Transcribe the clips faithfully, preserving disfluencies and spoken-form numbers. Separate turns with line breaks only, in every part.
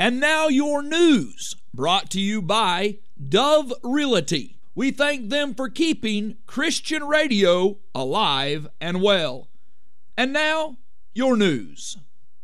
And now your news, brought to you by Dove Realty. We thank them for keeping Christian radio alive and well. And now, your news.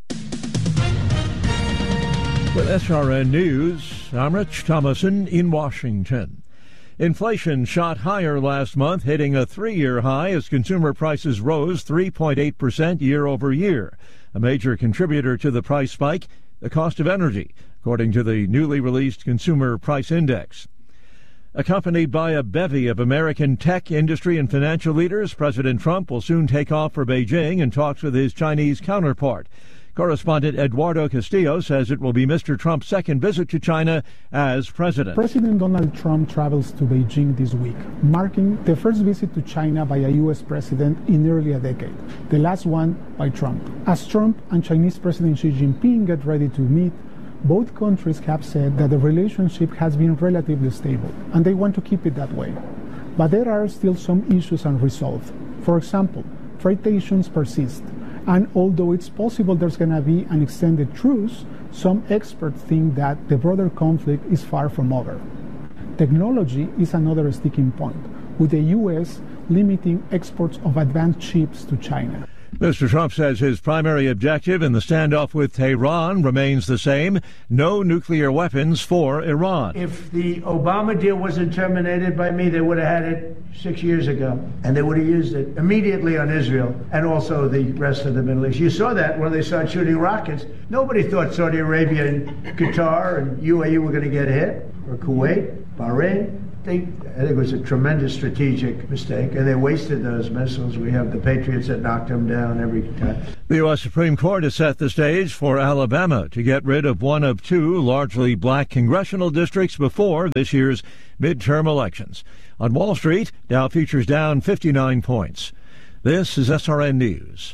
With S R N News, I'm Rich Thomason in Washington. Inflation shot higher last month, hitting a three-year high as consumer prices rose three point eight percent year over year. A major contributor to the price spike, the cost of energy, according to the newly released Consumer Price Index. Accompanied by a bevy of American tech, industry, and financial leaders, President Trump will soon take off for Beijing and talks with his Chinese counterpart. Correspondent Eduardo Castillo says it will be Mister Trump's second visit to China as president.
President Donald Trump travels to Beijing this week, marking the first visit to China by a U S president in nearly a decade, the last one by Trump. As Trump and Chinese President Xi Jinping get ready to meet, both countries have said that the relationship has been relatively stable, and they want to keep it that way. But there are still some issues unresolved. For example, trade tensions persist. And although it's possible there's going to be an extended truce, some experts think that the broader conflict is far from over. Technology is another sticking point, with the U S limiting exports of advanced chips to China.
Mister Trump says his primary objective in the standoff with Tehran remains the same: no nuclear weapons for Iran.
If the Obama deal wasn't terminated by me, they would have had it six years ago, and they would have used it immediately on Israel and also the rest of the Middle East. You saw that when they started shooting rockets. Nobody thought Saudi Arabia and Qatar and U A E were going to get hit, or Kuwait, Bahrain. They, I think it was a tremendous strategic mistake, and they wasted those missiles. We have the Patriots that knocked them down every time.
The U S Supreme Court has set the stage for Alabama to get rid of one of two largely black congressional districts before this year's midterm elections. On Wall Street, Dow futures down fifty-nine points. This is S R N News.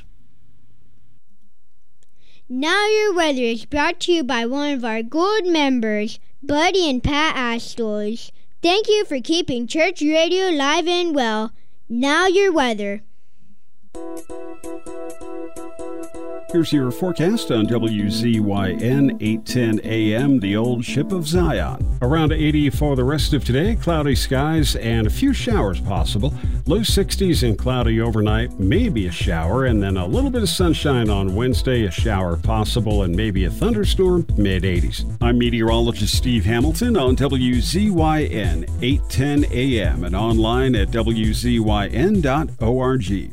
Now your weather is brought to you by one of our gold members, Buddy and Pat Astors. Thank you for keeping church radio live and well. Now your weather.
Here's your forecast on W Z Y N eight ten A M, the old ship of Zion. Around eighty for the rest of today, cloudy skies and a few showers possible. Low sixties and cloudy overnight, maybe a shower, and then a little bit of sunshine on Wednesday, a shower possible, and maybe a thunderstorm, mid eighties. I'm meteorologist Steve Hamilton on W Z Y N eight ten A M and online at W Z Y N dot org.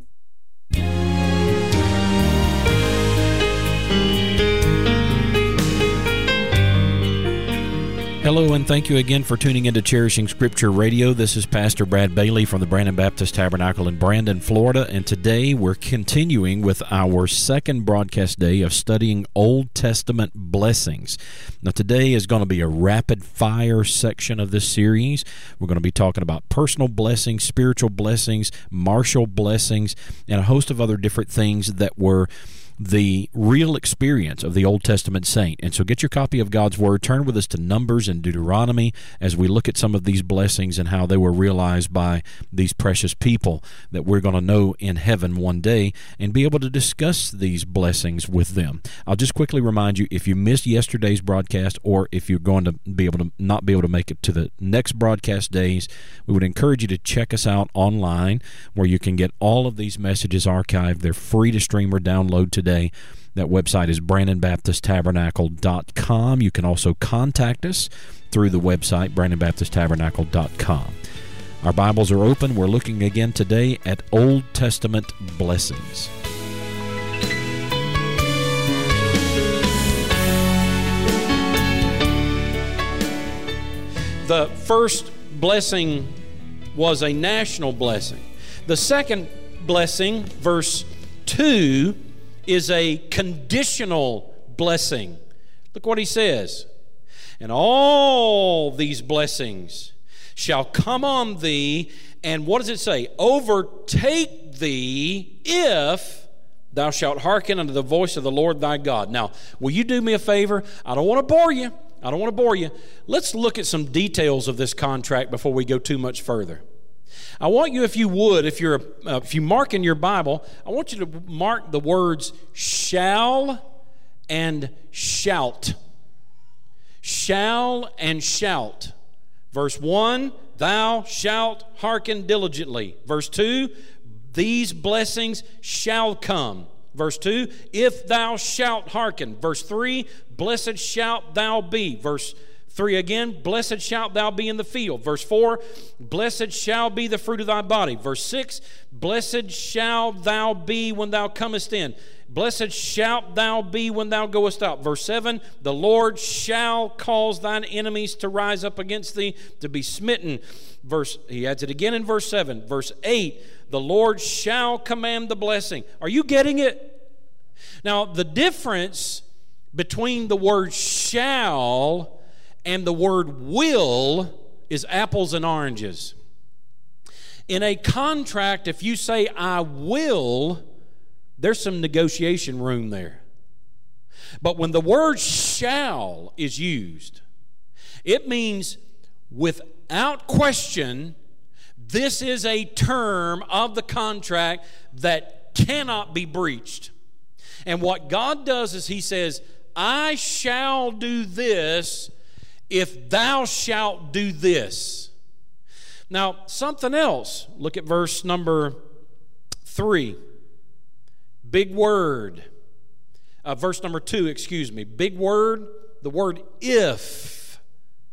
Hello, and thank you again for tuning into Cherishing Scripture Radio. This is Pastor Brad Bailey from the Brandon Baptist Tabernacle in Brandon, Florida, and today we're continuing with our second broadcast day of studying Old Testament blessings. Now, today is going to be a rapid-fire section of this series. We're going to be talking about personal blessings, spiritual blessings, martial blessings, and a host of other different things that were the real experience of the Old Testament saint. And so get your copy of God's Word. Turn with us to Numbers and Deuteronomy as we look at some of these blessings and how they were realized by these precious people that we're going to know in heaven one day and be able to discuss these blessings with them. I'll just quickly remind you, if you missed yesterday's broadcast or if you're going to be able to not be able to make it to the next broadcast days, we would encourage you to check us out online where you can get all of these messages archived. They're free to stream or download today. That website is Brandon Baptist Tabernacle dot com. You can also contact us through the website, Brandon Baptist Tabernacle dot com. Our Bibles are open. We're looking again today at Old Testament blessings. The first blessing was a national blessing. The second blessing, verse two, is a conditional blessing. Look what he says. And all these blessings shall come on thee, and what does it say? Overtake thee if thou shalt hearken unto the voice of the Lord thy God. Now, will you do me a favor? I don't want to bore you. I don't want to bore you. Let's look at some details of this contract before we go too much further. I want you, if you would, if you're, uh, if you mark in your Bible, I want you to mark the words shall and shout. Shall and shout. Verse one, thou shalt hearken diligently. Verse two, these blessings shall come. Verse two, if thou shalt hearken. Verse three, blessed shalt thou be. Verse three again, blessed shalt thou be in the field. Verse four, blessed shall be the fruit of thy body. Verse six, blessed shalt thou be when thou comest in. Blessed shalt thou be when thou goest out. Verse seven, the Lord shall cause thine enemies to rise up against thee, to be smitten. Verse, he adds it again in verse seven. Verse eight, the Lord shall command the blessing. Are you getting it? Now, the difference between the word shall and the word will is apples and oranges. In a contract, if you say, I will, there's some negotiation room there. But when the word shall is used, it means without question, this is a term of the contract that cannot be breached. And what God does is He says, I shall do this if thou shalt do this. Now, something else. Look at verse number three. Big word. Uh, verse number two, excuse me. Big word, the word if.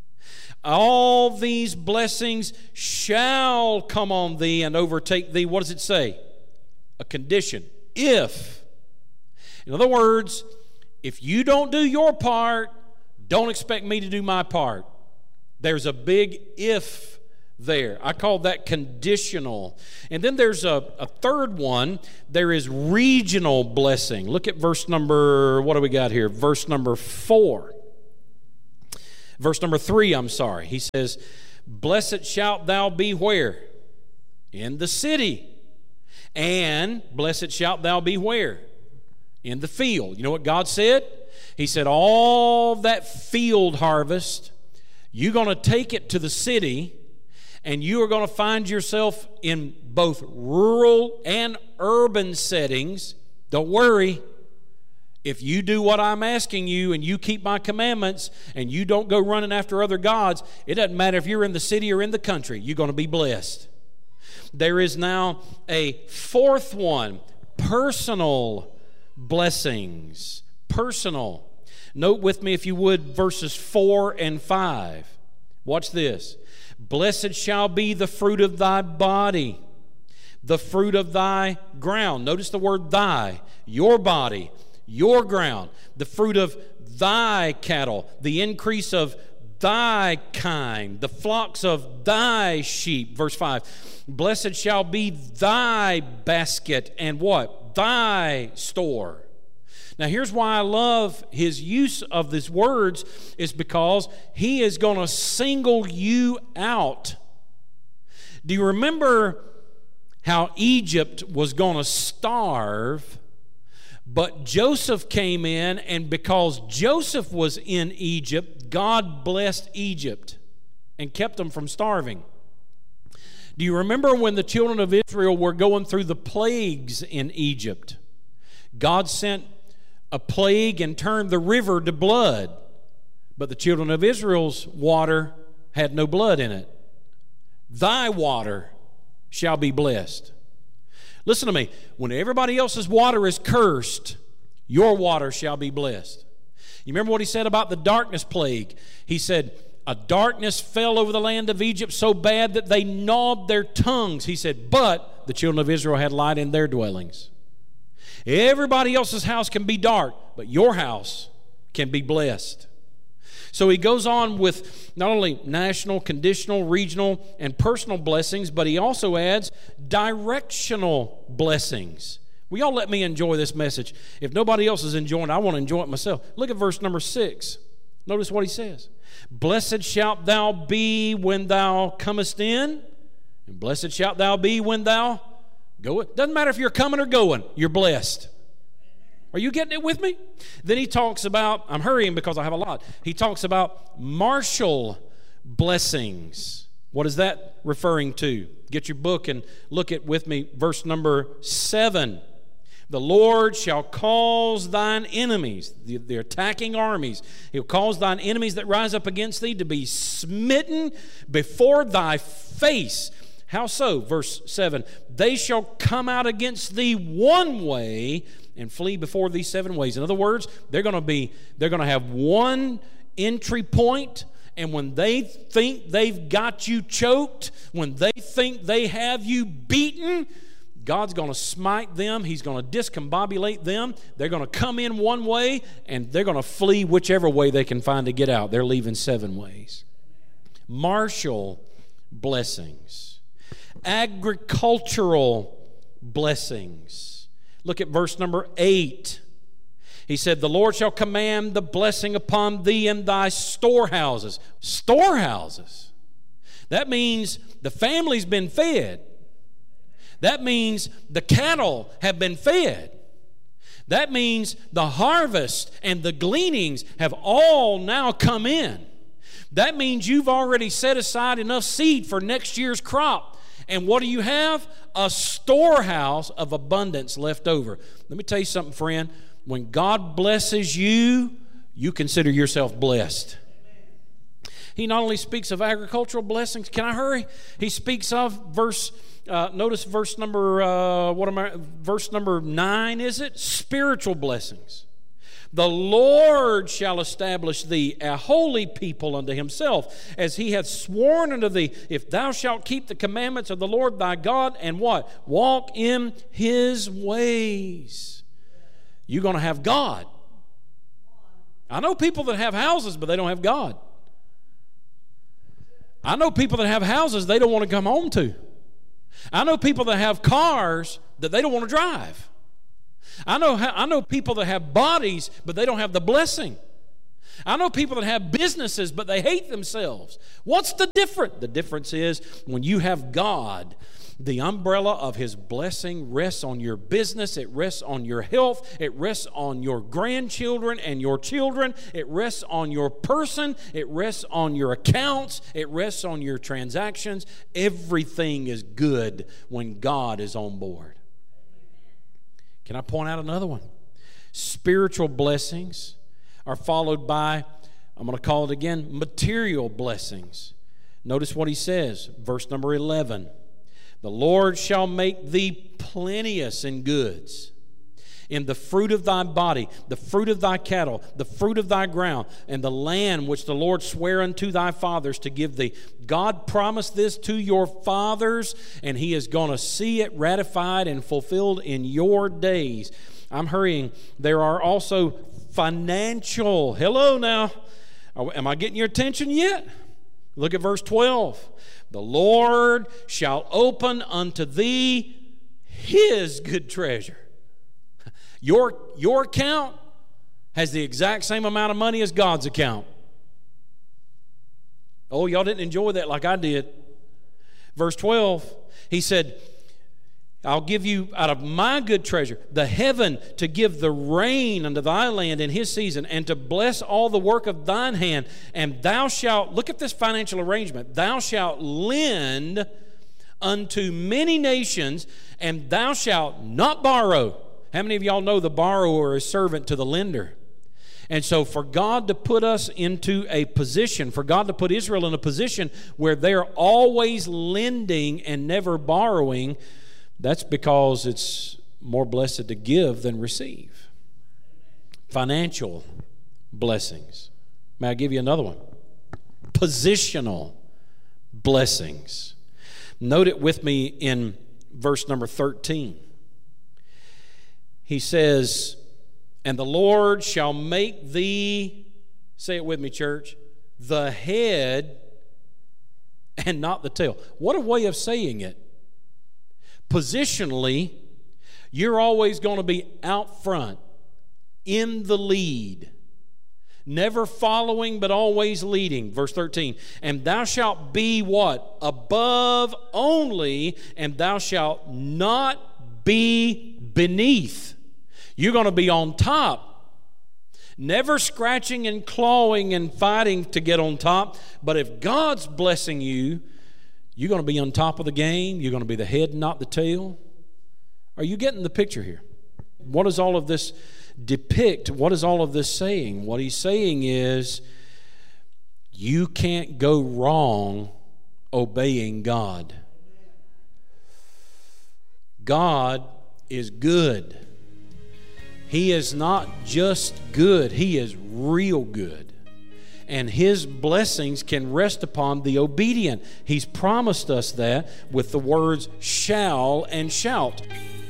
All these blessings shall come on thee and overtake thee. What does it say? A condition. If. In other words, if you don't do your part, don't expect me to do my part. There's a big if there. I call that conditional. And then there's a, a third one. There is regional blessing. Look at verse number, what do we got here? Verse number four. Verse number three, I'm sorry. He says, blessed shalt thou be where? In the city. And blessed shalt thou be where? In the field. You know what God said? He said, all that field harvest, you're going to take it to the city, and you are going to find yourself in both rural and urban settings. Don't worry. If you do what I'm asking you and you keep my commandments and you don't go running after other gods, it doesn't matter if you're in the city or in the country, you're going to be blessed. There is now a fourth one, personal blessings. Personal. Note with me, if you would, verses four and five. Watch this. Blessed shall be the fruit of thy body, the fruit of thy ground. Notice the word thy, your body, your ground, the fruit of thy cattle, the increase of thy kind, the flocks of thy sheep. Verse five. Blessed shall be thy basket and what? Thy store. Now, here's why I love his use of these words, is because he is going to single you out. Do you remember how Egypt was going to starve, but Joseph came in, and because Joseph was in Egypt, God blessed Egypt and kept them from starving? Do you remember when the children of Israel were going through the plagues in Egypt? God sent a plague and turned the river to blood, but the children of Israel's water had no blood in it. Thy water shall be blessed. Listen to me. When everybody else's water is cursed, your water shall be blessed. You remember what he said about the darkness plague? He said, a darkness fell over the land of Egypt so bad that they gnawed their tongues. He said, but the children of Israel had light in their dwellings. Everybody else's house can be dark, but your house can be blessed. So he goes on with not only national, conditional, regional, and personal blessings, but he also adds directional blessings. Will y'all let me enjoy this message? If nobody else is enjoying it, I want to enjoy it myself. Look at verse number six. Notice what he says. Blessed shalt thou be when thou comest in, and blessed shalt thou be when thou goest. Doesn't matter if you're coming or going, you're blessed. Are you getting it with me? Then he talks about, I'm hurrying because I have a lot. He talks about martial blessings. What is that referring to? Get your book and look at with me verse number seven.
The Lord shall cause thine enemies, the, the attacking armies, He'll cause thine enemies that rise up against thee to be smitten before thy face. How so? Verse seven, they shall come out against thee one way and flee before thee seven ways. In other words, they're going to be, they're going to have one entry point, and when they think they've got you choked, when they think they have you beaten, God's going to smite them. He's going to discombobulate them. They're going to come in one way, and they're going to flee whichever way they can find to get out. They're leaving seven ways. Martial blessings. Agricultural blessings. Look at verse number eight. He said, the Lord shall command the blessing upon thee in thy storehouses. Storehouses. That means the family's been fed. That means the cattle have been fed. That means the harvest and the gleanings have all now come in. That means you've already set aside enough seed for next year's crop. And what do you have? A storehouse of abundance left over. Let me tell you something, friend. When God blesses you, you consider yourself blessed. He not only speaks of agricultural blessings. Can I hurry? He speaks of verse Uh, notice verse number, uh, what am I, verse number nine, is it? Spiritual blessings. The Lord shall establish thee a holy people unto himself, as he hath sworn unto thee, if thou shalt keep the commandments of the Lord thy God, and what? Walk in his ways. You're going to have God. I know people that have houses, but they don't have God. I know people that have houses they don't want to come home to. I know people that have cars that they don't want to drive. I know, I know people that have bodies, but they don't have the blessing. I know people that have businesses, but they hate themselves. What's the difference? The difference is when you have God, the umbrella of his blessing rests on your business, it rests on your health, it rests on your grandchildren and your children, it rests on your person, it rests on your accounts, it rests on your transactions. Everything is good when God is on board. Can I point out another one? Spiritual blessings are followed by, I'm going to call it again, material blessings. Notice what he says, verse number eleven. The Lord shall make thee plenteous in goods, in the fruit of thy body, the fruit of thy cattle, the fruit of thy ground, and the land which the Lord sware unto thy fathers to give thee. God promised this to your fathers, and he is going to see it ratified and fulfilled in your days. I'm hurrying. There are also financial. Hello now. Am I getting your attention yet? Look at verse twelve. The Lord shall open unto thee his good treasure. Your, your account has the exact same amount of money as God's account. Oh, y'all didn't enjoy that like I did. Verse twelve, he said, I'll give you out of my good treasure the heaven to give the rain unto thy land in his season, and to bless all the work of thine hand. And thou shalt, look at this financial arrangement, thou shalt lend unto many nations, and thou shalt not borrow. How many of y'all know the borrower is servant to the lender? And so for God to put us into a position, for God to put Israel in a position where they're always lending and never borrowing, that's because it's more blessed to give than receive. Financial blessings. May I give you another one? Positional blessings. Note it with me in verse number thirteen. He says, and the Lord shall make thee, say it with me, church, the head and not the tail. What a way of saying it. Positionally, you're always going to be out front, in the lead, never following but always leading. Verse thirteen, and thou shalt be what? Above only, and thou shalt not be beneath. You're going to be on top, never scratching and clawing and fighting to get on top. But if God's blessing you, you're going to be on top of the game. You're going to be the head, not the tail. Are you getting the picture here?
What does all of this depict? What is all of this saying? What he's saying is, you can't go wrong obeying God. God is good. He is not just good, He is real good. And His blessings can rest upon the obedient. He's promised us that with the words shall and shout.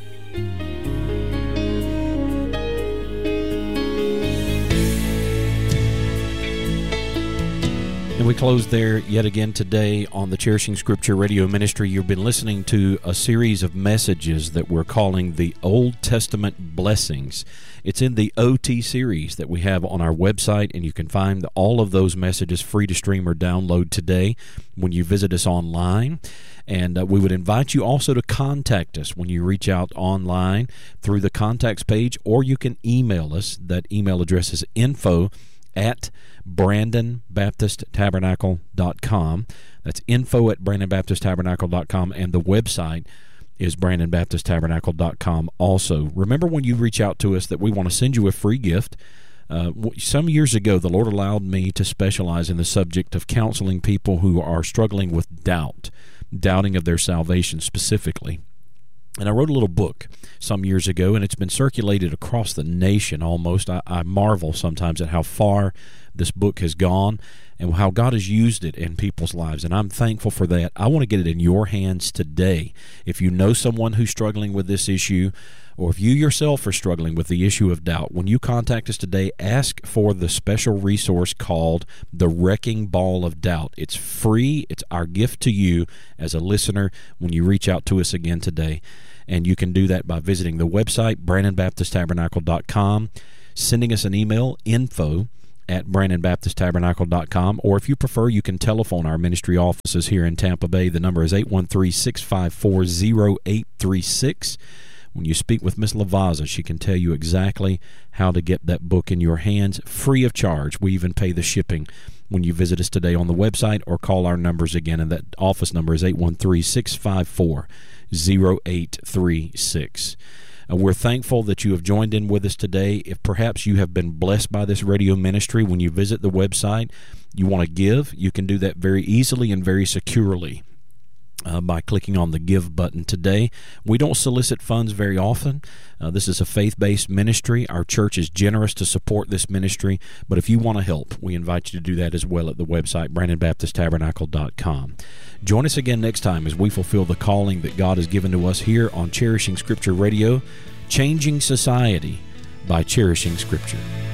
And we close there yet again today on the Cherishing Scripture Radio Ministry. You've been listening to a series of messages that we're calling the Old Testament Blessings. It's in the O T series that we have on our website, and you can find all of those messages free to stream or download today when you visit us online. And uh, we would invite you also to contact us when you reach out online through the contacts page, or you can email us. That email address is info at brandon baptist tabernacle dot com. That's info at brandon baptist tabernacle dot com, and the website is brandon baptist tabernacle dot com also. Remember, when you reach out to us, that we want to send you a free gift. Uh, some years ago, the Lord allowed me to specialize in the subject of counseling people who are struggling with doubt, doubting of their salvation specifically. And I wrote a little book some years ago, and it's been circulated across the nation almost. I, I marvel sometimes at how far this book has gone and how God has used it in people's lives, and I'm thankful for that. I want to get it in your hands today. If you know someone who's struggling with this issue, or if you yourself are struggling with the issue of doubt, when you contact us today, ask for the special resource called The Wrecking Ball of Doubt. It's free. It's our gift to you as a listener when you reach out to us again today. And you can do that by visiting the website, brandon baptist tabernacle dot com, sending us an email, info at brandon baptist tabernacle dot com, or if you prefer, you can telephone our ministry offices here in Tampa Bay. The number is eight one three, six five four, zero eight three six. When you speak with Miss Lavazza, she can tell you exactly how to get that book in your hands free of charge. We even pay the shipping when you visit us today on the website, or call our numbers again, and that office number is eight one three, six five four, zero eight three six. Uh, we're thankful that you have joined in with us today. If perhaps you have been blessed by this radio ministry, when you visit the website, you want to give, you can do that very easily and very securely uh, by clicking on the Give button today. We don't solicit funds very often. Uh, this is a faith-based ministry. Our church is generous to support this ministry, but if you want to help, we invite you to do that as well at the website, brandon baptist tabernacle dot com. Join us again next time as we fulfill the calling that God has given to us here on Cherishing Scripture Radio, changing society by cherishing Scripture.